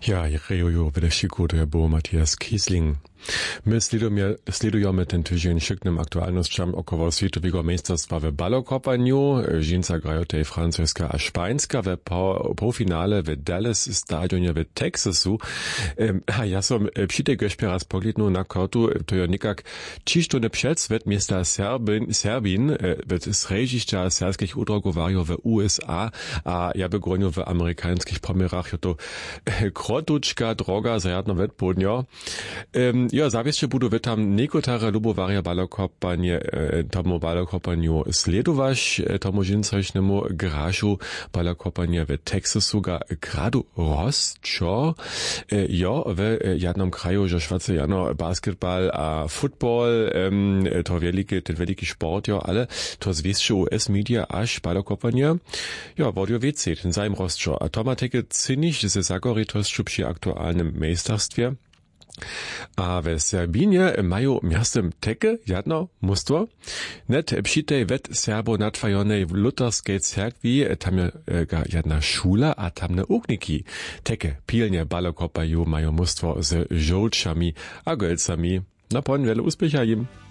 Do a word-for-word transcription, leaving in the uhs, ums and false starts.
Ja, Jerejo Wedewsiku, to je był Matthias Kiesling. My sledujemy ten tydzień szyknym aktualnościom około światowego meisterstwa w balokopaniu. Żeńca grają tej francuska a szpańska w półfinale w Dallas stadionie w Teksasu. A ja som przy tej gośpie raz poglądnął na kartu, to je nikak trzy sztuny przed wet miasta Serbin, Serbin wet srežišća serbskich udrogowarjów w U S A, a ja begronił w amerykańskich pomerach, to krotuczka droga zajadno wetpodnio. Ja, zawieszcze budu wy tam niekotare lubowarja balokopanie, tomu balokopaniu sledować, tomu žincojšnemu gražu balokopanie w Teksasu ga gradu rozčo. Jo, w jednom kraju, że švace jano basketball a futbol, to veliki, ten veliki sport, jo, ale to zwieszcze U S media až balokopanie, jo, vodio wiecie, ten zajem rozčo. A to ma teke cynisch ze zagoritosću przy aktualnym meisterstwie. A w Serbinie mają miastem teke jedno mustwo. Net przy tej wet serbo natwajonej w luterskiej cerkwi tam je jedna szula, a tam ne ugniki. Teke pilnie balokopaju mają mustwo z żołczami a golcami. Na pon wiele uspecha im.